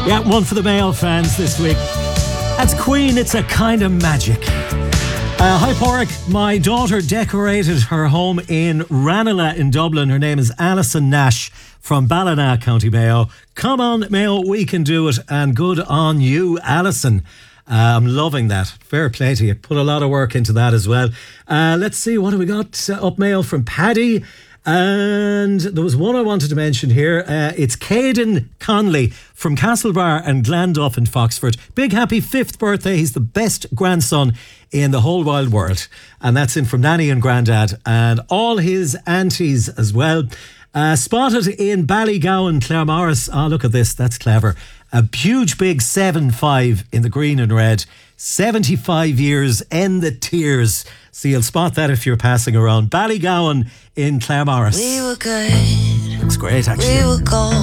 Yeah, one for the Mayo fans this week. That's Queen, It's a Kind of Magic. Hi Porrick, my daughter decorated her home in Ranelagh in Dublin. Her name is Alison Nash from Ballina, County Mayo. Come on Mayo, we can do it, and good on you, Alison. I'm loving that. Fair play to you. Put a lot of work into that as well. Let's see, what have we got up mail from Paddy? And there was one I wanted to mention here. It's Caden Conley from Castlebar and Glanduff in Foxford. Big happy 5th birthday. He's the best grandson in the whole wide world. And that's in from Nanny and Grandad and all his aunties as well. Spotted in Ballygowan, Claremorris. Oh, look at this. That's clever. A huge big 7-5 in the green and red. 75 years, end the tears. So you'll spot that if you're passing around. Ballygowan in Claremorris. We were good. Looks great, actually. We were gold.